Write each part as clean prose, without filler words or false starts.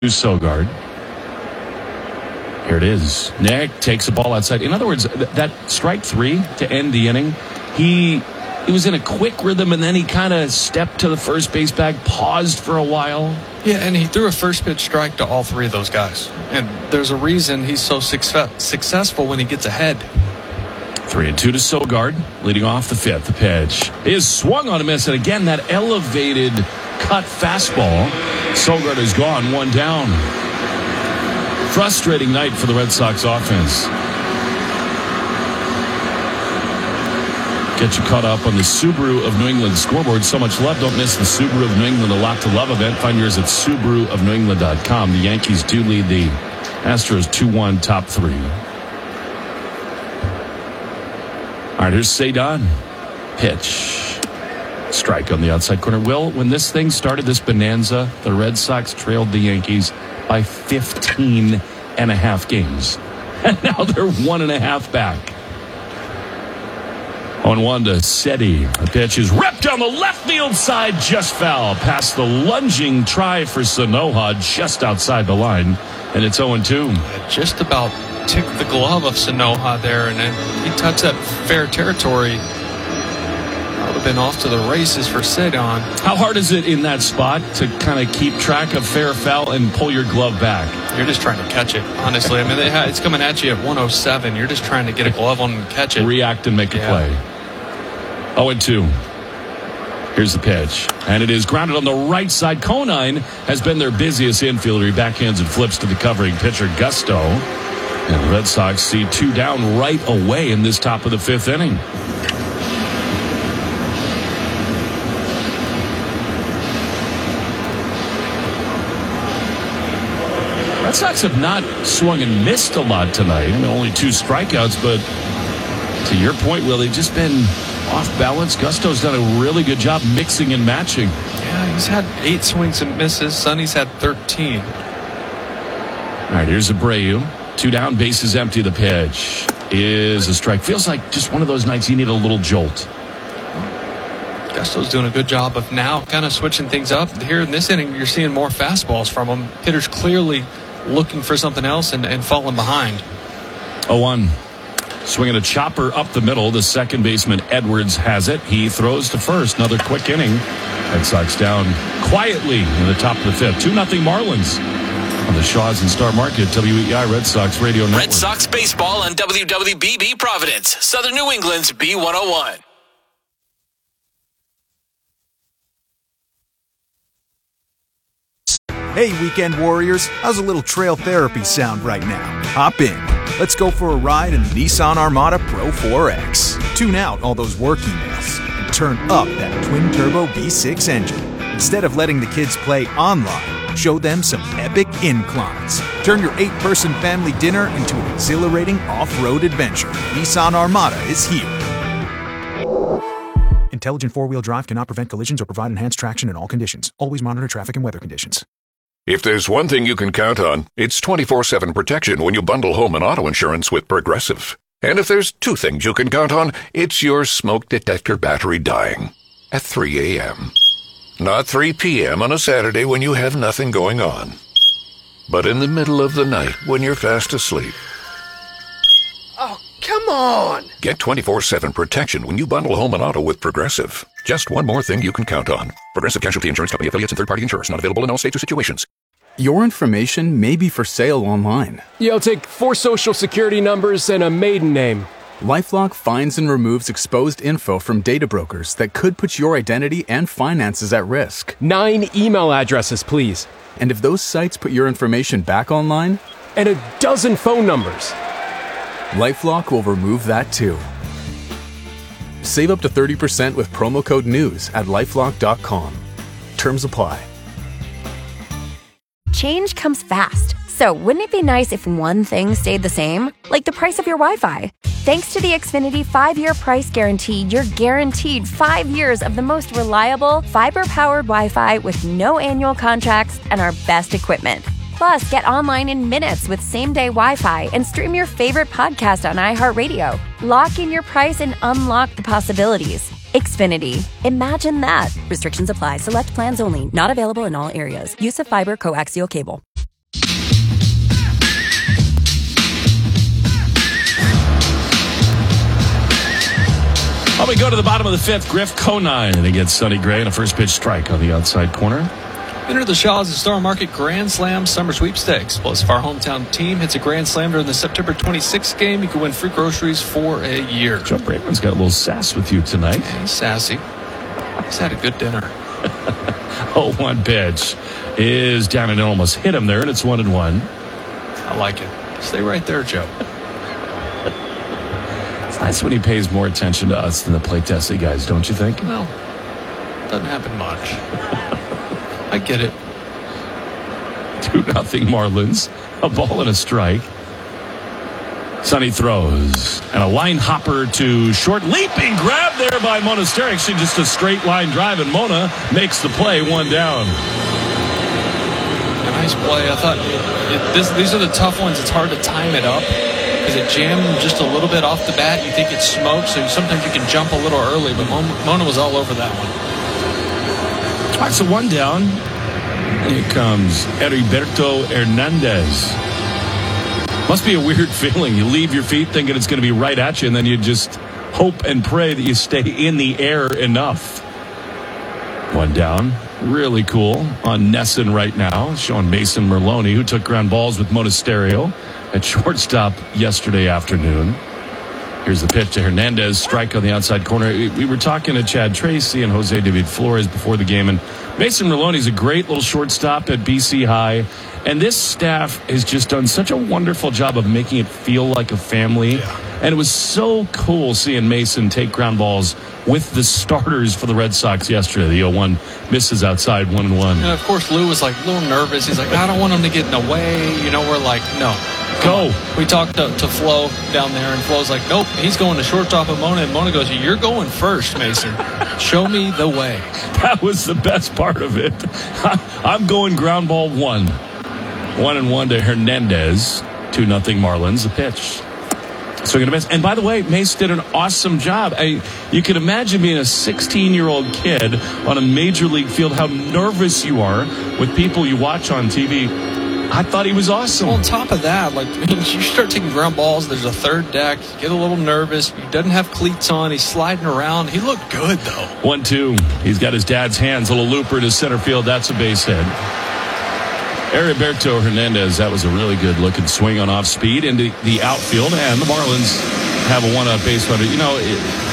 Sogard. Here it is. Nick takes the ball outside. In other words, that strike three to end the inning, he was in a quick rhythm, and then he kind of stepped to the first base bag, paused for a while. Yeah, and he threw a first pitch strike to all three of those guys. And there's a reason he's so successful when he gets ahead. 3-2 to Sogard, leading off the fifth. The pitch is swung on a miss, and again, that elevated cut fastball. Sogard is gone, one down. Frustrating night for the Red Sox offense. Get you caught up on the Subaru of New England scoreboard. So much love. Don't miss the Subaru of New England A Lot to Love event. Find yours at SubaruofNewEngland.com. The Yankees do lead the Astros 2-1 top three. All right, here's Cedon. Pitch. Strike on the outside corner. Will, when this thing started, this bonanza, the Red Sox trailed the Yankees by 15 and a half games. And now they're 1.5 back. On one to Seti. The pitch is ripped down the left field side, just foul. Past the lunging try for Sanoja, just outside the line. And it's 0-2. Just about ticked the glove of Sanoja there, and then he touched that fair territory. That would have been off to the races for Cedon. How hard is it in that spot to kind of keep track of fair foul and pull your glove back? You're just trying to catch it, honestly. I mean, it's coming at you at 107. You're just trying to get a glove on and catch it. React and make a play. 0-2. Here's the pitch. And it is grounded on the right side. Conine has been their busiest infielder. He backhands and flips to the covering pitcher, Gusto. And the Red Sox see two down right away in this top of the fifth inning. Red Sox have not swung and missed a lot tonight. Only 2 strikeouts, but to your point, Will, they've just been off balance. Gusto's done a really good job mixing and matching. Yeah, he's had 8 swings and misses. Sonny's had 13. All right, here's Abreu. 2 down, bases empty. The pitch is a strike. Feels like just one of those nights you need a little jolt. Gusto's doing a good job of now kind of switching things up. Here in this inning, you're seeing more fastballs from him. Hitters clearly looking for something else and falling behind. 0-1. Swinging a chopper up the middle. The second baseman, Edwards, has it. He throws to first. Another quick inning. Red Sox down quietly in the top of the fifth. 2-0 Marlins. On the Shaws and Star Market, WEI Red Sox Radio Network. Red Sox baseball on WWBB Providence, Southern New England's B101. Hey, weekend warriors, how's a little trail therapy sound right now? Hop in. Let's go for a ride in the Nissan Armada Pro 4X. Tune out all those work emails and turn up that twin-turbo V6 engine. Instead of letting the kids play online, show them some epic inclines. Turn your 8-person family dinner into an exhilarating off-road adventure. Nissan Armada is here. Intelligent four-wheel drive cannot prevent collisions or provide enhanced traction in all conditions. Always monitor traffic and weather conditions. If there's one thing you can count on, it's 24/7 protection when you bundle home and auto insurance with Progressive. And if there's 2 things you can count on, it's your smoke detector battery dying at 3 a.m. Not 3 p.m. on a Saturday when you have nothing going on, but in the middle of the night when you're fast asleep. Oh, come on! Get 24/7 protection when you bundle home and auto with Progressive. Just one more thing you can count on. Progressive Casualty Insurance Company, affiliates, and third-party insurers. Not available in all states or situations. Your information may be for sale online. Yo, take 4 social security numbers and a maiden name. LifeLock finds and removes exposed info from data brokers that could put your identity and finances at risk. 9 email addresses, please. And if those sites put your information back online? And a dozen phone numbers. LifeLock will remove that too. Save up to 30% with promo code NEWS at LifeLock.com. Terms apply. Change comes fast. So wouldn't it be nice if one thing stayed the same? Like the price of your Wi-Fi. Thanks to the Xfinity 5-year price guarantee, you're guaranteed 5 years of the most reliable, fiber-powered Wi-Fi with no annual contracts and our best equipment. Plus, get online in minutes with same-day Wi-Fi and stream your favorite podcast on iHeartRadio. Lock in your price and unlock the possibilities. Xfinity. Imagine that. Restrictions apply. Select plans only. Not available in all areas. Use of fiber coaxial cable. Well, we go to the bottom of the fifth. Griff Conine against Sonny Gray and a first pitch strike on the outside corner. Enter the Shaw's Star Market Grand Slam Summer Sweepstakes. Plus, if our hometown team hits a Grand Slam during the September 26th game, you can win free groceries for a year. Joe Braitman's got a little sass with you tonight. Yeah, he's sassy. He's had a good dinner. 0-1 pitch is down and it almost hit him there, and it's 1-1. I like it. Stay right there, Joe. It's nice when he pays more attention to us than the play testing guys, don't you think? Well, doesn't happen much. I get it. 2-0 Marlins. A ball and a strike. Sonny throws. And a line hopper to short. Leaping grab there by Monasterio. Actually, just a straight line drive, and Mona makes the play. 1 down. A nice play. I thought these are the tough ones. It's hard to time it up because it jammed just a little bit off the bat. You think it's smoke, so sometimes you can jump a little early, but Mona was all over that one. All right, so 1 down. Here comes Heriberto Hernandez. Must be a weird feeling. You leave your feet thinking it's going to be right at you, and then you just hope and pray that you stay in the air enough. 1 down. Really cool on Nesson right now, showing Mason Merloni, who took ground balls with Monasterio at shortstop yesterday afternoon. Here's the pitch to Hernandez, strike on the outside corner. We were talking to Chad Tracy and Jose David Flores before the game, and Mason Merloni's a great little shortstop at BC High, and this staff has just done such a wonderful job of making it feel like a family. Yeah. And it was so cool seeing Mason take ground balls with the starters for the Red Sox yesterday. The 0-1 misses outside, 1-1. And of course, Lou was like a little nervous. He's like, I don't want him to get in the way. You know, we're like, no. Go. We talked to Flo down there, and Flo's like, nope, he's going to shortstop of Mona. And Mona goes, you're going first, Mason. Show me the way. That was the best part of it. I'm going ground ball 1. 1-1 to Hernandez. 2-0 Marlins. The pitch. Swing and a miss. And by the way, Mace did an awesome job. You can imagine being a 16-year-old kid on a major league field, how nervous you are with people you watch on TV. I thought he was awesome. Well, on top of that, like you start taking ground balls, there's a third deck, you get a little nervous. He doesn't have cleats on. He's sliding around. He looked good, though. 1-2. He's got his dad's hands. A little looper to center field. That's a base hit. Heriberto Hernandez, that was a really good-looking swing on off speed into the outfield, and the Marlins have a one-out base runner. You know,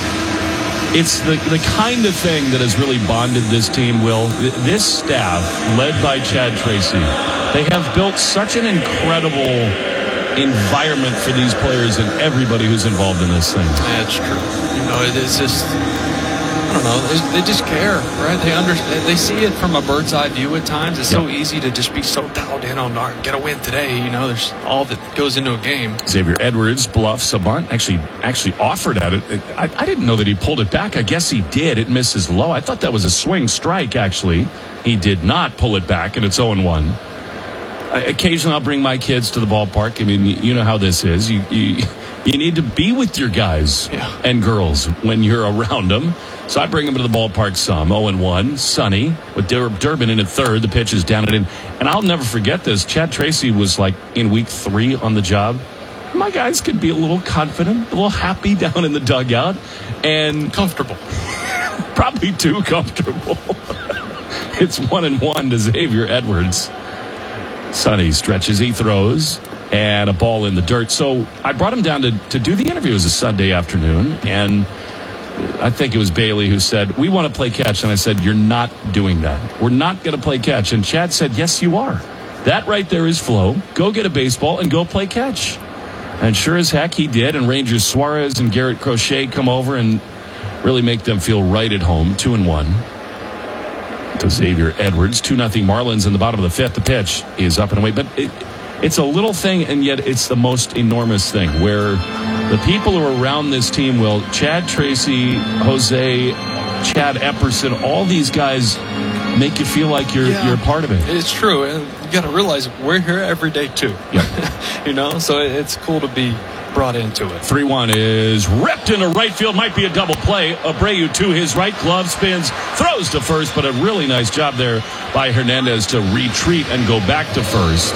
it's the kind of thing that has really bonded this team, Will. This staff, led by Chad Tracy, they have built such an incredible environment for these players and everybody who's involved in this thing. That's true. You know, it's just, I don't know, they just care, right? They see it from a bird's eye view at times. It's so easy to just be so dialed in on, get a win today. You know, there's all that goes into a game. Xavier Edwards bluffs a bunt, actually offered at it. I didn't know that he pulled it back. I guess he did. It misses low. I thought that was a swing strike, actually. He did not pull it back, and it's 0-1. Occasionally, I'll bring my kids to the ballpark. I mean, you know how this is. You need to be with your guys and girls when you're around them. So I bring them to the ballpark some. 0-1. Sonny with Durbin in at third. The pitch is down and in. And I'll never forget this. Chad Tracy was like in week 3 on the job. My guys could be a little confident, a little happy down in the dugout. And comfortable. Probably too comfortable. It's 1-1 to Xavier Edwards. Sonny stretches, he throws, and a ball in the dirt. So I brought him down to do the interview. It was a Sunday afternoon, and I think it was Bailey who said, we want to play catch. And I said, you're not doing that. We're not going to play catch. And Chad said, yes, you are. That right there is Flo. Go get a baseball and go play catch. And sure as heck, he did. And Rangers Suarez and Garrett Crochet come over and really make them feel right at home. 2-1. To Xavier Edwards. 2-0 Marlins in the bottom of the fifth. The pitch is up and away. But it's a little thing, and yet it's the most enormous thing where the people who are around this team, Will, Chad Tracy, Jose, Chad Epperson, all these guys make you feel like you're a part of it. It's true. And you got to realize we're here every day, too. Yep. You know, so it's cool to be brought into it. 3-1 is ripped into right field. Might be a double play. Abreu to his right, glove spins, throws to first, but a really nice job there by Hernandez to retreat and go back to first.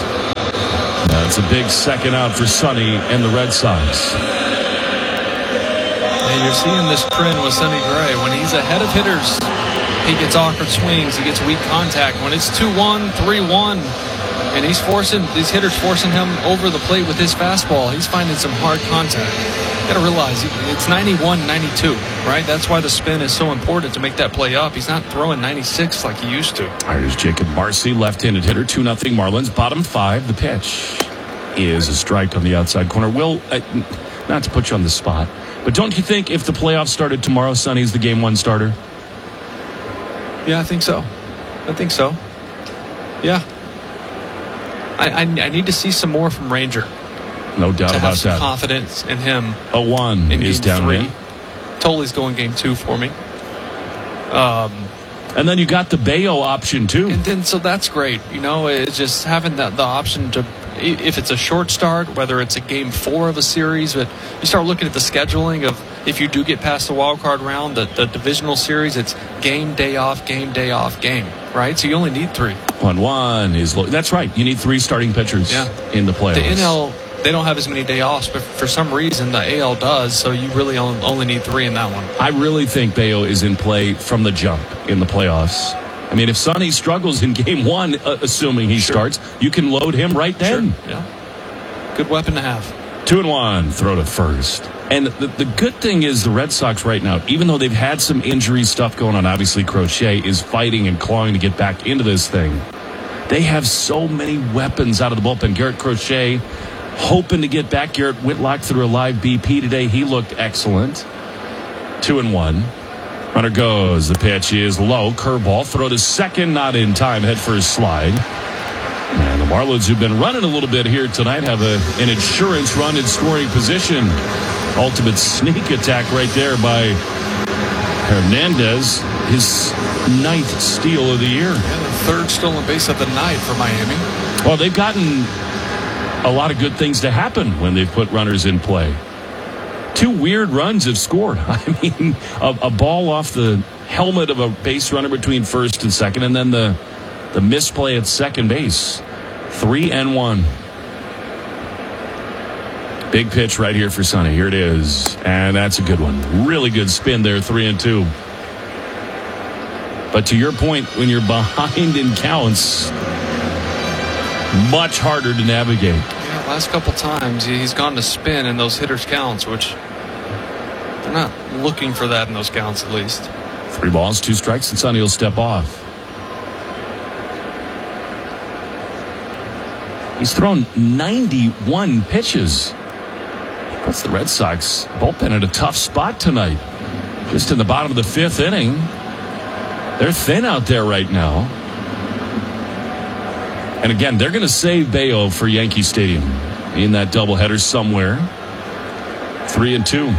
That's a big second out for Sonny and the Red Sox. Hey, you're seeing this trend with Sonny Gray. When he's ahead of hitters, he gets awkward swings. He gets weak contact. When it's 2-1, 3-1, and he's forcing these hitters him over the plate with his fastball, he's finding some hard contact. You got to realize it's 91, 92, right? That's why the spin is so important to make that play up. He's not throwing 96 like he used to. All right, here's Jacob Marcy, left-handed hitter, 2-0 Marlins. Bottom 5, the pitch is a strike on the outside corner. Will, not to put you on the spot, but don't you think if the playoffs started tomorrow, Sonny's the game 1 starter? Yeah, I think so. Yeah. I need to see some more from Ranger. No doubt to about have some that. Confidence in him. 0-1 is down 3. there. Totally going game 2 for me. And then you got the Bayo option too. And then so that's great. It's just having the option to, if it's a short start, whether it's a game 4 of a series, but you start looking at the scheduling of if you do get past the wild card round, the divisional series, it's game, day off, game, right? So you only need 3. 1-1 is low. That's right. You need 3 starting pitchers in the playoffs. The NL, they don't have as many day offs, but for some reason the AL does, so you really only need 3 in that one. I really think Bayo is in play from the jump in the playoffs. I mean, if Sonny struggles in game 1, assuming he starts, you can load him right then. Sure. Yeah. Good weapon to have. 2-1, throw to first. And the good thing is the Red Sox right now, even though they've had some injury stuff going on, obviously Crochet is fighting and clawing to get back into this thing. They have so many weapons out of the bullpen. Garrett Crochet hoping to get back. Garrett Whitlock threw a live BP today. He looked excellent. 2-1. Runner goes. The pitch is low. Curveball. Throw to second. Not in time. Head first slide. And the Marlins, who've been running a little bit here tonight, have an insurance run in scoring position. Ultimate sneak attack right there by Hernandez. His 9th steal of the year. Yeah, the 3rd stolen base of the night for Miami. Well, they've gotten a lot of good things to happen when they've put runners in play. 2 weird runs have scored. I mean, a ball off the helmet of a base runner between first and second, and then the misplay at second base. 3-1. Big pitch right here for Sonny. Here it is. And that's a good one. Really good spin there, 3-2. But to your point, when you're behind in counts, much harder to navigate. Yeah, last couple times he's gone to spin in those hitters' counts, which they're not looking for that in those counts at least. 3 balls, 2 strikes, and Sonny will step off. He's thrown 91 pitches. Puts the Red Sox bullpen in a tough spot tonight. Just in the bottom of the 5th inning. They're thin out there right now. And again, they're going to save Bayo for Yankee Stadium in that doubleheader somewhere. 3-2.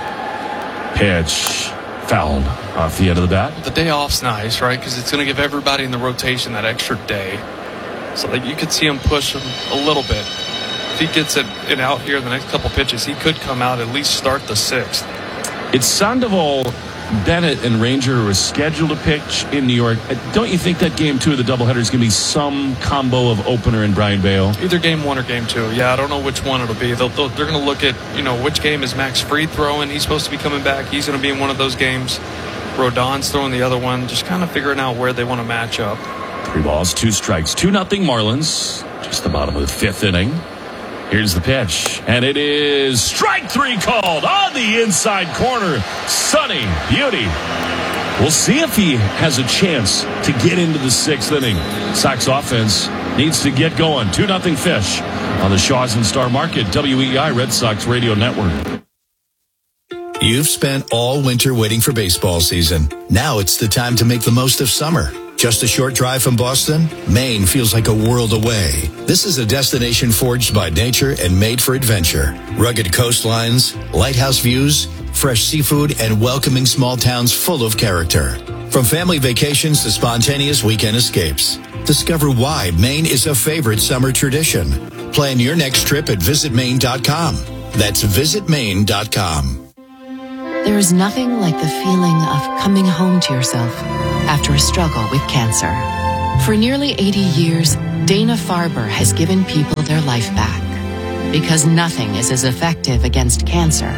Pitch fouled off the end of the bat. The day off's nice, right? Because it's going to give everybody in the rotation that extra day. So that you could see him push him a little bit. If he gets it out here in the next couple pitches, he could come out, at least start the 6th. It's Sandoval, Bennett, and Ranger who are scheduled to pitch in New York. Don't you think that game 2 of the doubleheader is going to be some combo of opener and Brian Bayo? Either game 1 or game 2. Yeah, I don't know which one it'll be. They're going to look at, which game is Max Fried throwing. He's supposed to be coming back. He's going to be in one of those games. Rodon's throwing the other one. Just kind of figuring out where they want to match up. 3 balls, 2 strikes. 2-0 Marlins. Just the bottom of the 5th inning. Here's the pitch, and it is strike 3 called on the inside corner. Sonny Beauty. We'll see if he has a chance to get into the 6th inning. Sox offense needs to get going. 2-0 Fish on the Shaws and Star Market, WEI Red Sox Radio Network. You've spent all winter waiting for baseball season. Now it's the time to make the most of summer. Just a short drive from Boston, Maine feels like a world away. This is a destination forged by nature and made for adventure. Rugged coastlines, lighthouse views, fresh seafood, and welcoming small towns full of character. From family vacations to spontaneous weekend escapes. Discover why Maine is a favorite summer tradition. Plan your next trip at visitmaine.com. That's visitmaine.com. There is nothing like the feeling of coming home to yourself after a struggle with cancer. For nearly 80 years, Dana-Farber has given people their life back. Because nothing is as effective against cancer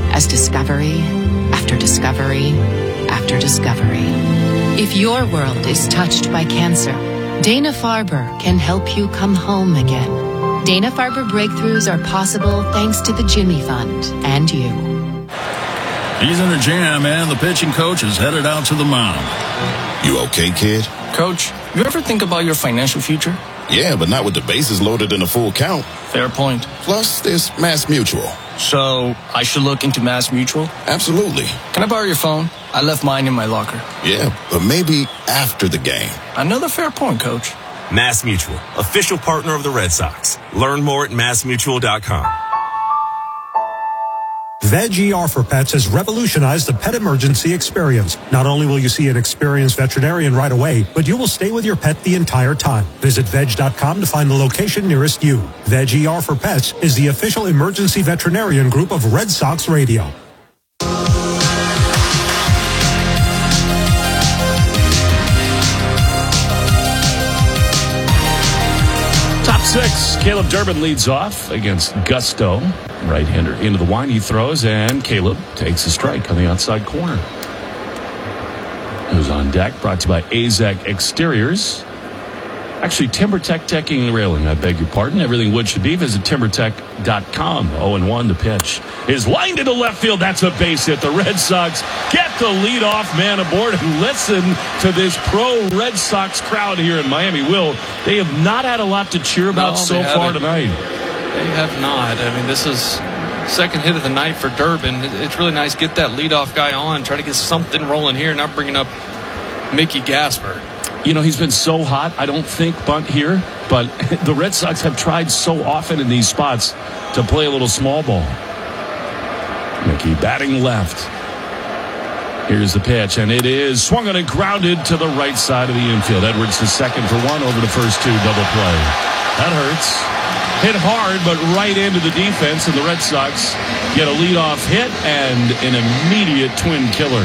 as discovery after discovery after discovery. If your world is touched by cancer, Dana-Farber can help you come home again. Dana-Farber breakthroughs are possible thanks to the Jimmy Fund and you. He's in a jam, and the pitching coach is headed out to the mound. You okay, kid? Coach, you ever think about your financial future? Yeah, but not with the bases loaded in a full count. Fair point. Plus, there's Mass Mutual. So, I should look into Mass Mutual? Absolutely. Can I borrow your phone? I left mine in my locker. Yeah, but maybe after the game. Another fair point, Coach. Mass Mutual, official partner of the Red Sox. Learn more at massmutual.com. Veg ER for Pets has revolutionized the pet emergency experience. Not only will you see an experienced veterinarian right away, but you will stay with your pet the entire time. Visit veg.com to find the location nearest you. Veg ER for Pets is the official emergency veterinarian group of Red Sox Radio. Top six, Caleb Durbin leads off against Gusto. Right-hander into the line, he throws, and Caleb takes a strike on the outside corner. Who's on deck, brought to you by AZEC Exteriors. Actually, TimberTech decking and railing, I beg your pardon. Everything wood should be. Visit TimberTech.com. 0-1 to pitch. Is lined into left field. That's a base hit. The Red Sox get the leadoff man aboard and listen to this pro Red Sox crowd here in Miami. Will, they have not had a lot to cheer about so far tonight. They have not. I mean, this is second hit of the night for Durbin. It's really nice. Get that leadoff guy on. Try to get something rolling here. Not bringing up Mickey Gasper. You know, he's been so hot. I don't think bunt here, but the Red Sox have tried so often in these spots to play a little small ball. Mickey batting left. Here's the pitch, and it is swung on and grounded to the right side of the infield. Edwards to second for one, over to first two, double play. That hurts. Hit hard, but right into the defense, and the Red Sox get a leadoff hit and an immediate twin killer.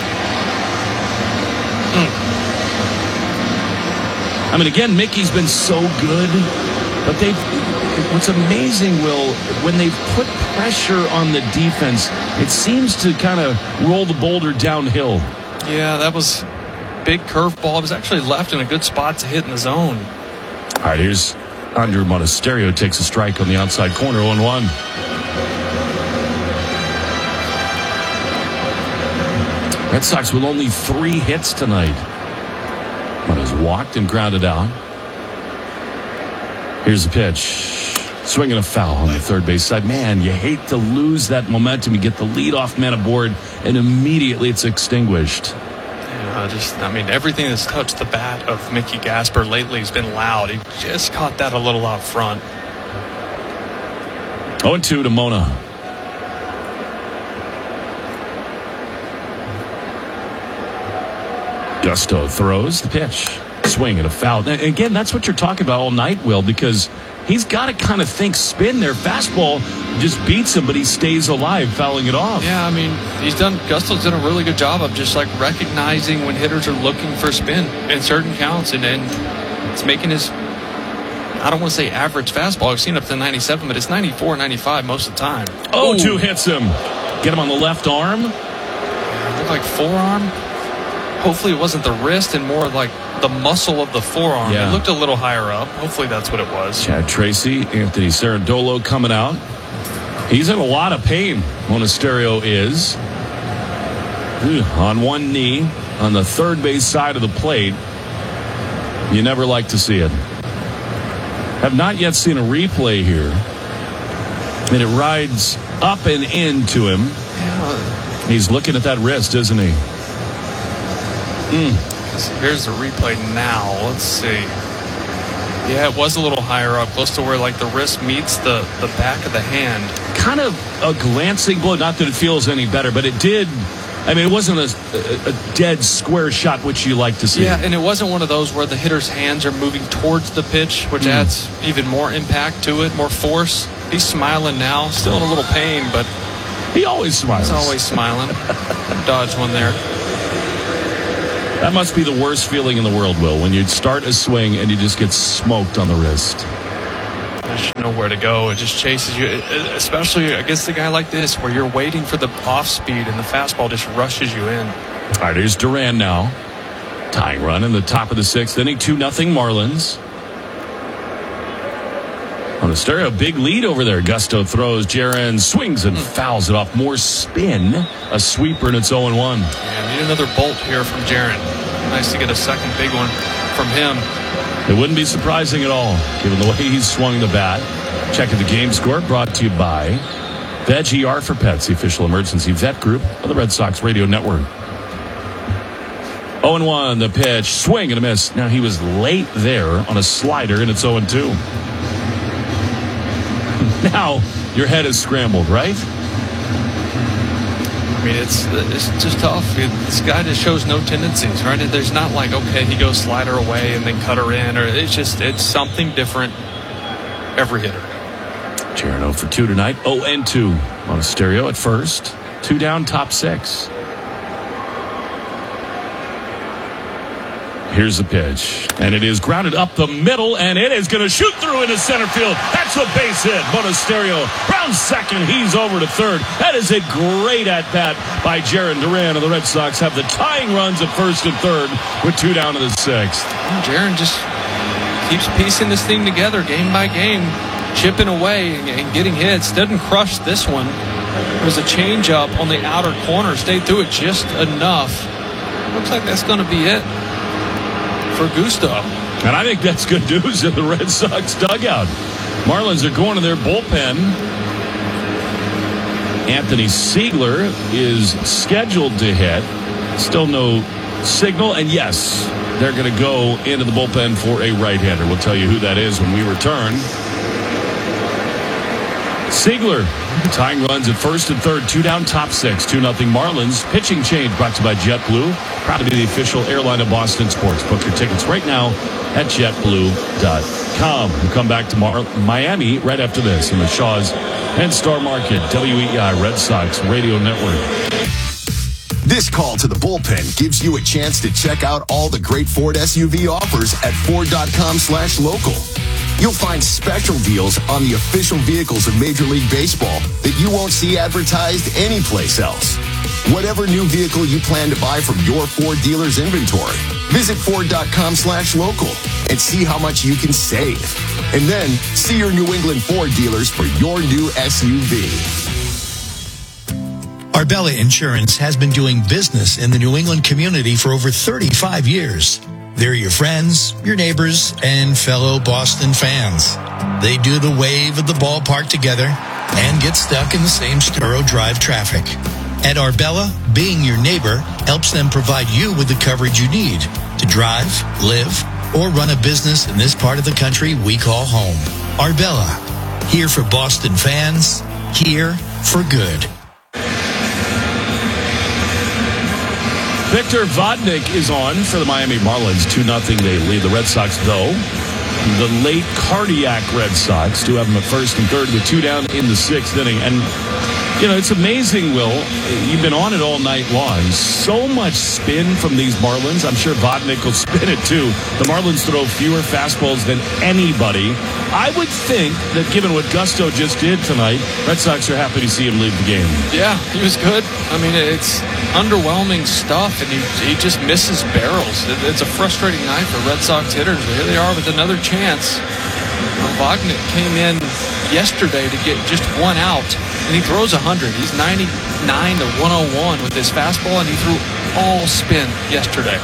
I mean, again, Mickey's been so good, but what's amazing, Will, when they've put pressure on the defense, it seems to kind of roll the boulder downhill. Yeah, that was big curveball. It was actually left in a good spot to hit in the zone. All right, here's Andrew Monasterio, takes a strike on the outside corner, 0-1. Red Sox with only 3 hits tonight. One has walked and grounded out. Here's the pitch. Swinging a foul on the third base side. Man, you hate to lose that momentum. You get the leadoff man aboard, and immediately it's extinguished. Yeah, everything that's touched the bat of Mickey Gasper lately has been loud. He just caught that a little out front. 0-2 to Mona. Gusto throws the pitch. Swing and a foul. And again, that's what you're talking about all night, Will, because he's got to kind of think spin there. Fastball just beats him, but he stays alive, fouling it off. Yeah, I mean, Gusto's done a really good job of just like recognizing when hitters are looking for spin in certain counts, and then it's making his, I don't want to say average fastball. I've seen up to 97, but it's 94, 95 most of the time. 0-2 hits him. Get him on the left arm. Looked like forearm. Hopefully it wasn't the wrist and more like the muscle of the forearm. Yeah. It looked a little higher up. Hopefully that's what it was. Chad Tracy, Anthony Cerundolo coming out. He's in a lot of pain, Monasterio is. On one knee, on the third base side of the plate. You never like to see it. Have not yet seen a replay here. And it rides up and into him. Yeah. He's looking at that wrist, isn't he? Here's the replay now. Let's see. Yeah, it was a little higher up, close to where like the wrist meets the back of the hand. Kind of a glancing blow. Not that it feels any better, but it did. I mean, it wasn't a dead square shot, which you like to see. Yeah, and it wasn't one of those where the hitter's hands are moving towards the pitch, which adds even more impact to it, more force. He's smiling now, still in a little pain, but he always smiles. He's always smiling. Dodge one there. That must be the worst feeling in the world, Will, when you start a swing and you just get smoked on the wrist. There's nowhere to go. It just chases you, especially against a guy like this where you're waiting for the off speed and the fastball just rushes you in. All right, here's Duran now. Tying run in the top of the 6th inning, 2-0 Marlins. On the stereo, big lead over there. Gusto throws. Jaron swings and fouls it off. More spin. A sweeper, and it's 0-1. Yeah, need another bolt here from Jaron. Nice to get a second big one from him. It wouldn't be surprising at all, given the way he's swung the bat. Checking the game score, brought to you by Veg ER for Pets, the official emergency vet group of the Red Sox Radio Network. 0-1, the pitch, swing and a miss. Now he was late there on a slider, and it's 0-2. Now your head is scrambled, right? I mean, it's just tough. This guy just shows no tendencies, right? There's not like, okay, he goes slider away and then cutter in, or it's something different every hitter. Jaron 0 for 2 tonight. 0-2 on a stereo at first. 2 down, top 6. Here's the pitch, and it is grounded up the middle, and it is going to shoot through into center field. That's a base hit. Monasterio round second. He's over to third. That is a great at-bat by Jaron Duran, and the Red Sox have the tying runs at first and third with 2 down to the 6th. Jaron just keeps piecing this thing together game by game, chipping away and getting hits. Doesn't crush this one. It was a changeup on the outer corner. Stayed through it just enough. Looks like that's going to be it for Gusto. And I think that's good news in the Red Sox dugout. Marlins are going to their bullpen. Anthony Siegler is scheduled to hit. Still no signal. And yes, they're going to go into the bullpen for a right-hander. We'll tell you who that is when we return. Siegler tying runs at first and third, 2 down, top 6, 2-0 Marlins. Pitching change brought to you by JetBlue. Proud to be the official airline of Boston sports. Book your tickets right now at JetBlue.com. We'll come back to Miami right after this in the Shaw's and Star Market, WEI Red Sox Radio Network. This call to the bullpen gives you a chance to check out all the great Ford SUV offers at Ford.com/local. You'll find special deals on the official vehicles of Major League Baseball that you won't see advertised anyplace else. Whatever new vehicle you plan to buy from your Ford dealer's inventory, visit Ford.com/local and see how much you can save. And then see your New England Ford dealers for your new SUV. Arbella Insurance has been doing business in the New England community for over 35 years. They're your friends, your neighbors, and fellow Boston fans. They do the wave at the ballpark together and get stuck in the same Storrow Drive traffic. At Arbella, being your neighbor helps them provide you with the coverage you need to drive, live, or run a business in this part of the country we call home. Arbella, here for Boston fans, here for good. Victor Vodnik is on for the Miami Marlins. 2-0 they lead the Red Sox, though. The late cardiac Red Sox do have them at first and third with 2 down in the 6th inning. And, you know, it's amazing, Will. You've been on it all night long. So much spin from these Marlins. I'm sure Vodnik will spin it, too. The Marlins throw fewer fastballs than anybody. I would think that given what Gusto just did tonight, Red Sox are happy to see him leave the game. Yeah, he was good. I mean, it's underwhelming stuff, and he just misses barrels. It's a frustrating night for Red Sox hitters. Here they are with another chance. Vodnik came in yesterday to get just 1 out, and he throws 100. He's 99 to 101 with his fastball, and he threw all spin yesterday.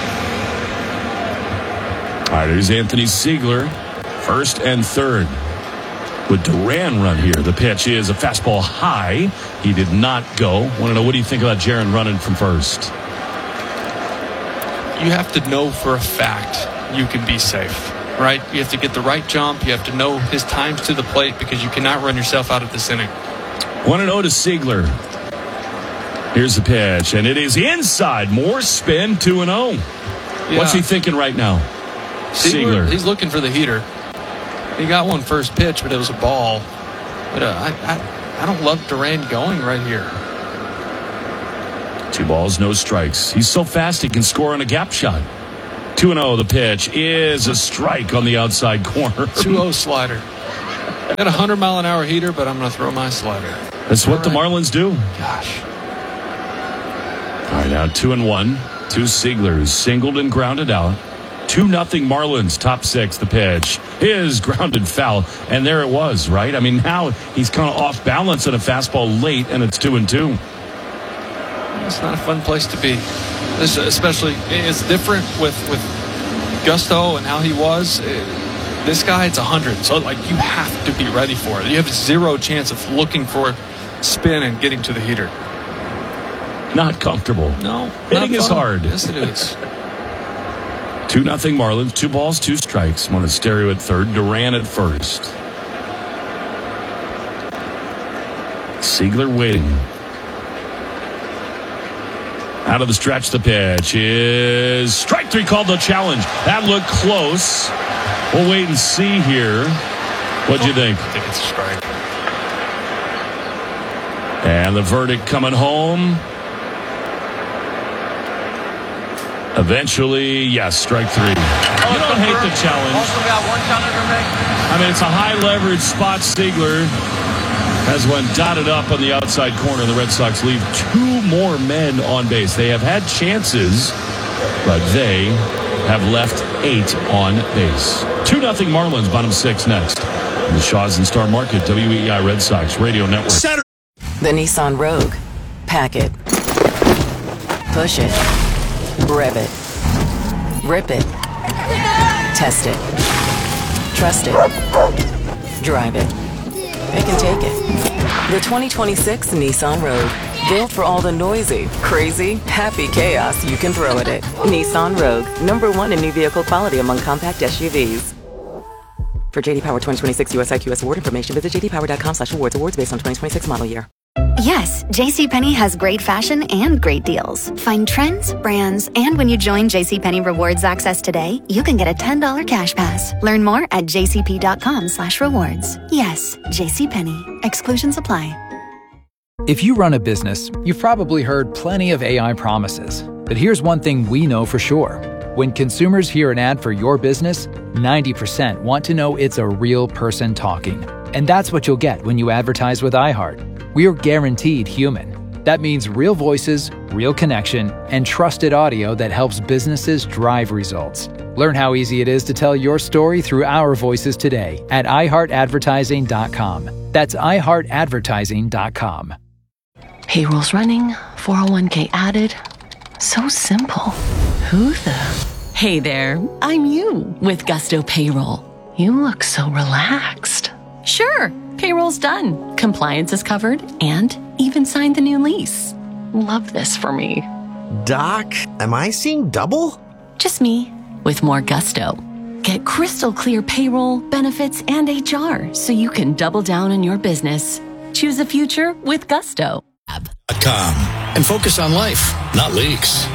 All right, here's Anthony Siegler, first and third. With Duran run here, the pitch is a fastball high. He did not go. Want to know, what do you think about Jaron running from first? You have to know for a fact you can be safe, right? You have to get the right jump. You have to know his times to the plate because you cannot run yourself out of this inning. 1-0 to Siegler. Here's the pitch, and it is inside. More spin, 2-0. Yeah. What's he thinking right now? Siegler. He's looking for the heater. He got one first pitch, but it was a ball. But I don't love Duran going right here. 2 balls, no strikes. He's so fast he can score on a gap shot. 2-0, the pitch is a strike on the outside corner. 2-0 slider. I got a 100-mile-an-hour heater, but I'm going to throw my slider. That's what the Marlins do. Gosh. All right, now 2-1. Two Sieglers singled and grounded out. 2-0 Marlins, top six, the pitch. His grounded foul, and there it was, right? I mean, now he's kind of off balance on a fastball late, and it's 2-2. It's not a fun place to be. Especially, it's different with Gusto and how he was. This guy, it's 100, so like you have to be ready for it. You have zero chance of looking for spin and getting to the heater. Not comfortable. No. Hitting is hard. Yes, it is. 2-0 Marlins. 2 balls, 2 strikes. Monasterio at third. Duran at first. Siegler waiting. Out of the stretch, the pitch is strike 3 called the challenge. That looked close. We'll wait and see here. What'd you think? I think it's a strike. And the verdict coming home. Eventually, yes, strike 3. You don't hate the challenge. Also got 1 counter to make. I mean, it's a high leverage spot. Siegler has one dotted up on the outside corner. The Red Sox leave 2 more men on base. They have had chances, but they have left 8 on base. 2-0 Marlins, bottom 6 next. In the Shaws and Star Market, WEEI Red Sox Radio Network. The Nissan Rogue. Pack it. Push it. Rev it. Rip it. Test it. Trust it. Drive it. It can take it. The 2026 Nissan Rogue. Built for all the noisy, crazy, happy chaos you can throw at it. Nissan Rogue. #1 in new vehicle quality among compact SUVs. For JD Power 2026 US IQS award information, visit jdpower.com/awards. Awards based on 2026 model year. Yes, JCPenney has great fashion and great deals. Find trends, brands, and when you join JCPenney Rewards Access today, you can get a $10 cash pass. Learn more at jcp.com/rewards. Yes, JCPenney. Exclusions apply. If you run a business, you've probably heard plenty of AI promises. But here's one thing we know for sure. When consumers hear an ad for your business, 90% want to know it's a real person talking. And that's what you'll get when you advertise with iHeart. We are guaranteed human. That means real voices, real connection, and trusted audio that helps businesses drive results. Learn how easy it is to tell your story through our voices today at iHeartAdvertising.com. That's iHeartAdvertising.com. Payroll's running, 401k added. So simple. Who the? Hey there, I'm you with Gusto Payroll. You look so relaxed. Sure, payroll's done. Compliance is covered and even signed the new lease. Love this for me. Doc, am I seeing double? Just me with more Gusto. Get crystal clear payroll, benefits, and HR so you can double down on your business. Choose a future with Gusto. .com and focus on life, not leaks.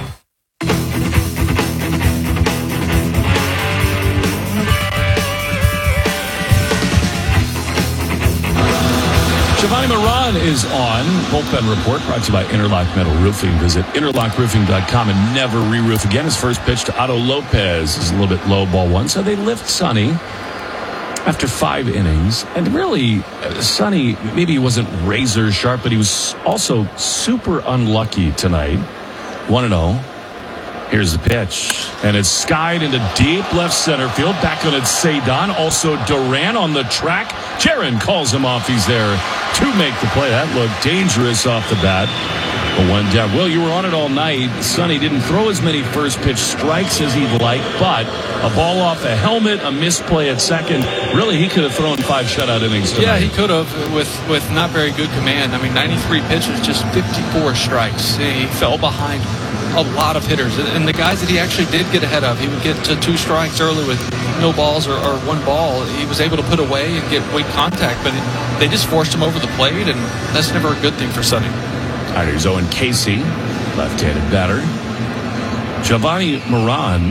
Giovanni Moran is on. Bullpen Report brought to you by Interlock Metal Roofing. Visit interlockroofing.com and never re-roof again. His first pitch to Otto Lopez is a little bit low, ball 1. So they lift Sonny after 5 innings. And really, Sonny, maybe he wasn't razor sharp, but he was also super unlucky tonight. 1-0. Here's the pitch. And it's skied into deep left center field. Back on its Cedon. Also Duran on the track. Jaron calls him off. He's there to make the play. That looked dangerous off the bat. But 1 down. Well, you were on it all night. Sonny didn't throw as many first pitch strikes as he'd like, but a ball off a helmet, a misplay at second. Really, he could have thrown 5 shutout innings tonight. Yeah, he could have with not very good command. I mean, 93 pitches, just 54 strikes. He fell behind a lot of hitters. And the guys that he actually did get ahead of, he would get to 2 strikes early with no balls or 1 ball. He was able to put away and get weight contact, but they just forced him over the plate, and that's never a good thing for Sonny. All right, here's Owen Casey, left-handed batter. Giovanni Moran,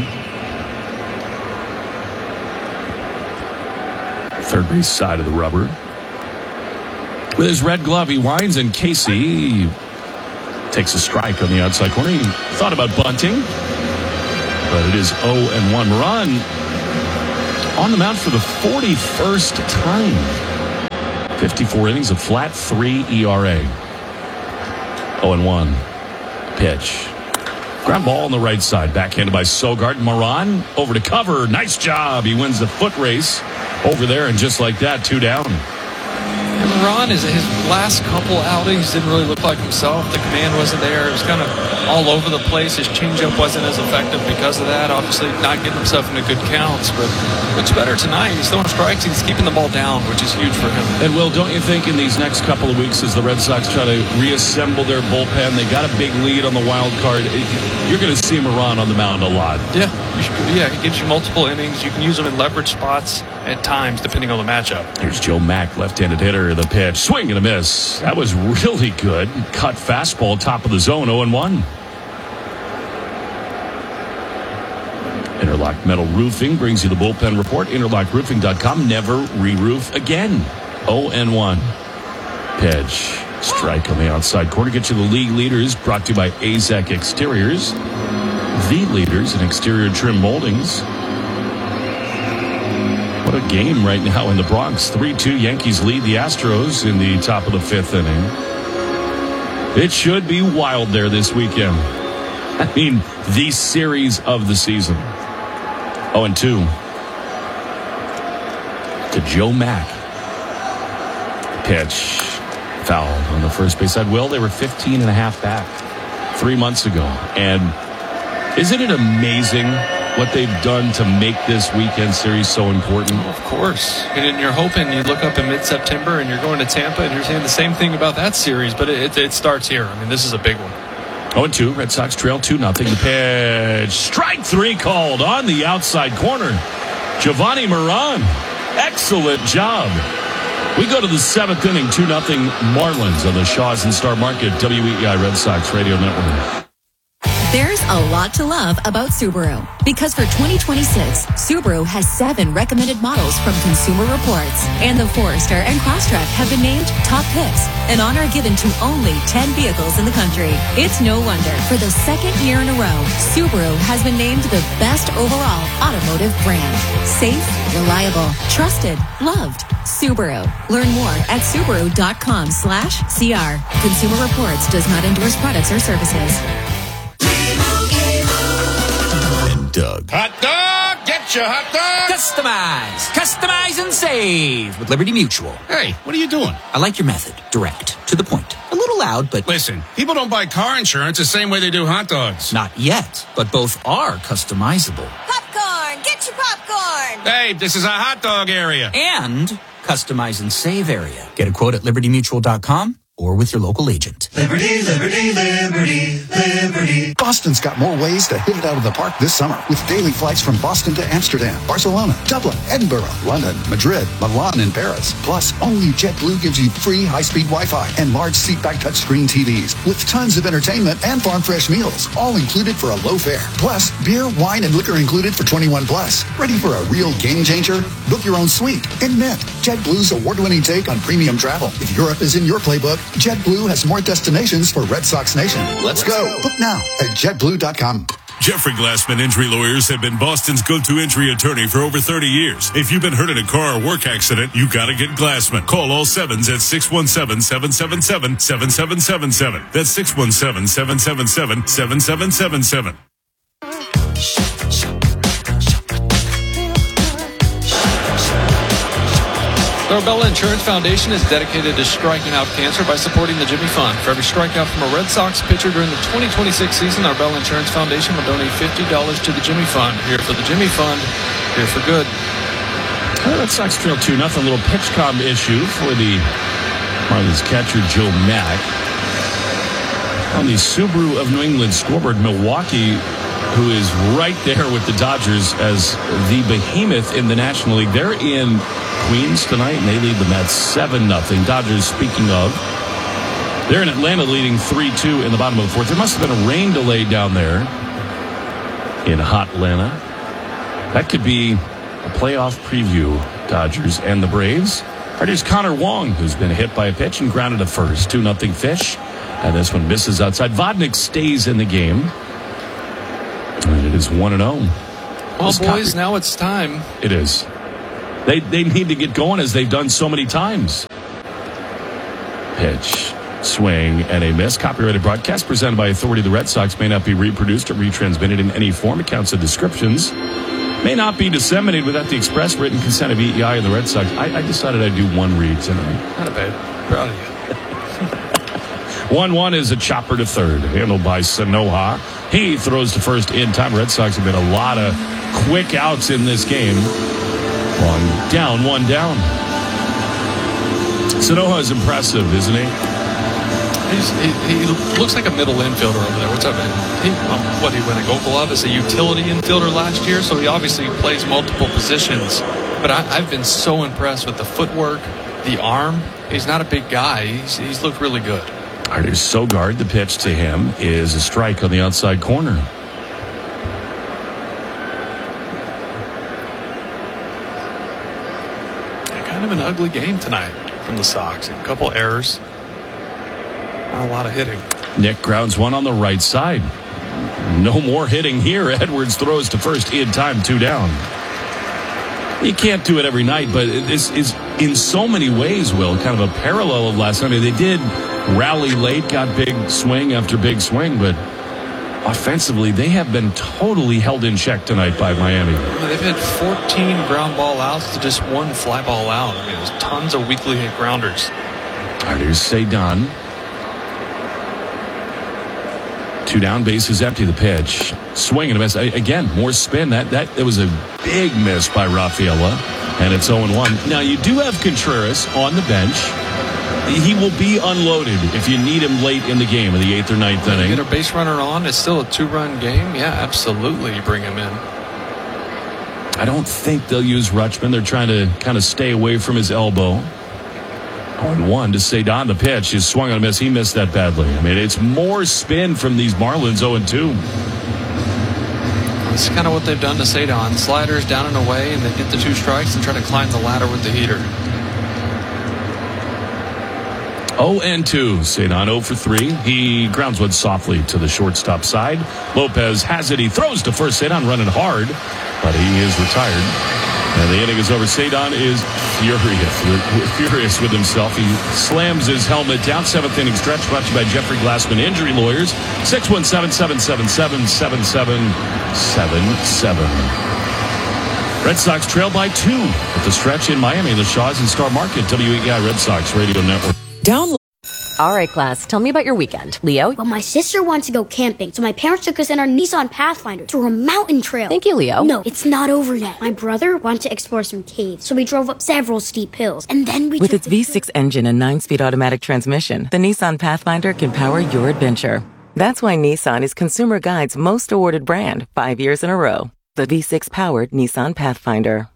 third base side of the rubber. With his red glove, he winds, and Casey takes a strike on the outside corner. He thought about bunting, but it is 0-1. Moran on the mound for the 41st time 54 innings, a flat 3 ERA. 0-1. Pitch. Ground ball on the right side. Backhanded by Sogard. Moran over to cover. Nice job. He wins the foot race over there, and just like that, 2 down. And Moran, his last couple outings didn't really look like himself. The command wasn't there. It was kind of all over the place. His changeup wasn't as effective because of that. Obviously, not getting himself into good counts, but looks better tonight. He's throwing strikes. He's keeping the ball down, which is huge for him. And, Will, don't you think in these next couple of weeks as the Red Sox try to reassemble their bullpen, they got a big lead on the wild card, you're going to see Moran on the mound a lot. Yeah, he gives you multiple innings. You can use him in leverage spots at times, depending on the matchup. Here's Joe Mack, left-handed hitter. The pitch, swing and a miss. That was really good. Cut fastball, top of the zone, 0-1. Interlock Metal Roofing brings you the bullpen report. Interlockroofing.com. Never re-roof again. 0-1. Pitch. Strike on the outside corner. Get you the league leaders. Brought to you by AZEK Exteriors. The leaders in exterior trim moldings. What a game right now in the Bronx. 3-2 Yankees lead the Astros in the top of the 5th inning. It should be wild there this weekend. I mean, the series of the season. 0-2 to Joe Mack. Pitch. Foul on the first base side. Will, they were 15 and a half back 3 months ago. And isn't it amazing what they've done to make this weekend series so important? Of course. And you're hoping you look up in mid-September and you're going to Tampa and you're saying the same thing about that series, but it starts here. I mean, this is a big one. 0-2. Red Sox trail 2-0. The pitch. Strike 3 called on the outside corner. Giovanni Moran. Excellent job. We go to the 7th inning. 2-0 Marlins on the Shaws and Star Market WEEI Red Sox Radio Network. There's a lot to love about Subaru. Because for 2026, Subaru has 7 recommended models from Consumer Reports. And the Forester and Crosstrek have been named top picks, an honor given to only 10 vehicles in the country. It's no wonder, for the 2nd year in a row, Subaru has been named the best overall automotive brand. Safe, reliable, trusted, loved. Subaru. Learn more at Subaru.com/CR. Consumer Reports does not endorse products or services. Doug. Hot dog! Get your hot dog! Customize and save with Liberty Mutual. Hey, what are you doing? I like your method. Direct. To the point. A little loud, but... Listen, people don't buy car insurance the same way they do hot dogs. Not yet, but both are customizable. Popcorn! Get your popcorn! Hey, this is a hot dog area. And customize and save area. Get a quote at libertymutual.com or with your local agent. Liberty, liberty, liberty, liberty. Boston's got more ways to hit it out of the park this summer with daily flights from Boston to Amsterdam, Barcelona, Dublin, Edinburgh, London, Madrid, Milan, and Paris. Plus, only JetBlue gives you free high-speed Wi-Fi and large seatback touchscreen TVs with tons of entertainment and farm fresh meals, all included for a low fare. Plus, beer, wine, and liquor included for 21 plus. Ready for a real game changer? Book your own suite in Mint, JetBlue's award-winning take on premium travel. If Europe is in your playbook, JetBlue has more destinations for Red Sox Nation. Let's go. Book now at JetBlue.com. Jeffrey Glassman Injury Lawyers have been Boston's go-to injury attorney for over 30 years. If you've been hurt in a car or work accident, you gotta get Glassman. Call all 7s at 617-777-7777. That's 617-777-7777. The Arbella Insurance Foundation is dedicated to striking out cancer by supporting the Jimmy Fund. For every strikeout from a Red Sox pitcher during the 2026 season, the Arbella Insurance Foundation will donate $50 to the Jimmy Fund. Here for the Jimmy Fund, here for good. Red Sox trail 2-0. Little pitch com issue for the Marlins catcher Joe Mack. On the Subaru of New England scoreboard, Milwaukee, who is right there with the Dodgers as the behemoth in the National League. They're in Queens tonight, and they lead the Mets 7-0. Dodgers, speaking of, they're in Atlanta leading 3-2 in the bottom of the 4th. There must have been a rain delay down there in hot Atlanta. That could be a playoff preview, Dodgers and the Braves. Here's Connor Wong, who's been hit by a pitch and grounded at first. 2-0 Fish, and this one misses outside. Vodnik stays in the game. And it is 1-0. Well, boys, now it's time. It is. They need to get going as they've done so many times. Pitch, swing, and a miss. Copyrighted broadcast presented by authority of the Red Sox. May not be reproduced or retransmitted in any form. Accounts and descriptions may not be disseminated without the express written consent of EEI and the Red Sox. I decided I'd do one read tonight. Not bad. Proud of you. 1-1 is a chopper to third, handled by Sanoja. He throws to first in time. Red Sox have been a lot of quick outs in this game. One down. Sanoja is impressive, isn't he? He looks like a middle infielder over there. What's up, man? He won a Gold Glove as a utility infielder last year, so he obviously plays multiple positions. But I've been so impressed with the footwork, the arm. He's not a big guy. He's looked really good. All right, here's Sogard. The pitch to him is a strike on the outside corner. Kind of an ugly game tonight from the Sox. A couple errors. Not a lot of hitting. Nick grounds one on the right side. No more hitting here. Edwards throws to first in time, 2 down. You can't do it every night, but this is in so many ways, Will, kind of a parallel of last night. I mean, they did rally late, got big swing after big swing, but offensively, they have been totally held in check tonight by Miami. They've had 14 ground ball outs to just 1 fly ball out. I mean, there's tons of weakly hit grounders. All right, here's Cedon. 2 down, base is empty. The pitch, swing and a miss. Again, more spin. That was a big miss by Rafaela, and it's 0-1. Now you do have Contreras on the bench. He will be unloaded if you need him late in the game in the 8th or 9th inning. Get a base runner on. It's still a 2-run game. Yeah, absolutely. You bring him in. I don't think they'll use Rutschman. They're trying to kind of stay away from his elbow. 0-1 to Cedon. The pitch is swung on a miss. He missed that badly. I mean, it's more spin from these Marlins. 0-2. It's kind of what they've done to Cedon. Sliders down and away, and then get the 2 strikes and try to climb the ladder with the heater. 0-2. Cedon 0 for 3. He grounds one softly to the shortstop side. Lopez has it. He throws to first. Cedon running hard, but he is retired. And the inning is over. Cedon is furious with himself. He slams his helmet down. 7th inning stretch brought to you by Jeffrey Glassman Injury Lawyers. 617-777-7777. Red Sox trail by 2 at the stretch in Miami. The Shaws and Star Market. WEI Red Sox Radio Network. Download. All right, class, tell me about your weekend. Leo? Well, my sister wants to go camping, so my parents took us in our Nissan Pathfinder through a mountain trail. Thank you, Leo. No, it's not over yet. My brother wanted to explore some caves, so we drove up several steep hills, and then we With its V6 engine and 9-speed automatic transmission, the Nissan Pathfinder can power your adventure. That's why Nissan is Consumer Guide's most awarded brand 5 years in a row. The V6-powered Nissan Pathfinder.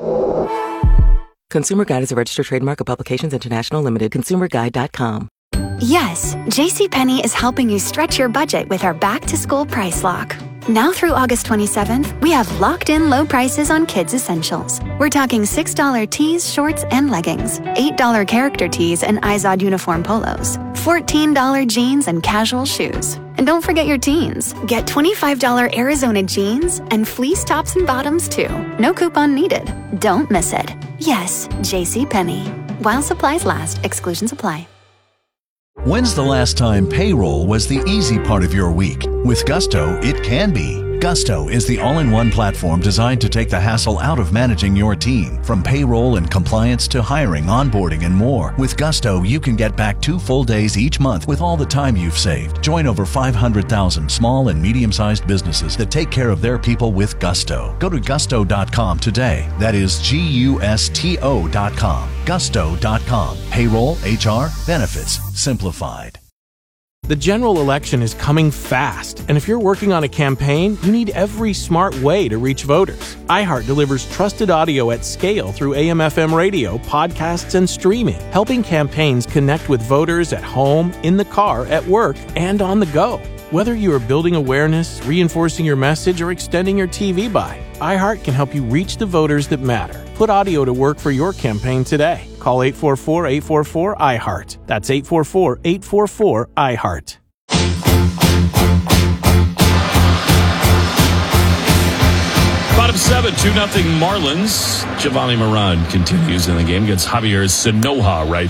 Consumer Guide is a registered trademark of Publications International Limited. ConsumerGuide.com. Yes, JCPenney is helping you stretch your budget with our back-to-school price lock. Now through August 27th, we have locked-in low prices on kids' essentials. We're talking $6 tees, shorts, and leggings, $8 character tees and Izod uniform polos, $14 jeans and casual shoes. And don't forget your teens. Get $25 Arizona jeans and fleece tops and bottoms, too. No coupon needed. Don't miss it. Yes, JCPenney. While supplies last, exclusions apply. When's the last time payroll was the easy part of your week? With Gusto, it can be. Gusto is the all-in-one platform designed to take the hassle out of managing your team. From payroll and compliance to hiring, onboarding, and more. With Gusto, you can get back 2 full days each month with all the time you've saved. Join over 500,000 small and medium-sized businesses that take care of their people with Gusto. Go to gusto.com today. That is GUSTO.com. Gusto.com. Payroll, HR, benefits, simplified. The general election is coming fast, and if you're working on a campaign, you need every smart way to reach voters. iHeart delivers trusted audio at scale through AM/FM radio, podcasts, and streaming, helping campaigns connect with voters at home, in the car, at work, and on the go. Whether you are building awareness, reinforcing your message, or extending your TV buy, iHeart can help you reach the voters that matter. Put audio to work for your campaign today. Call 844-844-iHeart. That's 844-844-iHeart. Bottom 7, 2-0 Marlins. Giovanni Moran continues in the game against Javier Sanoja right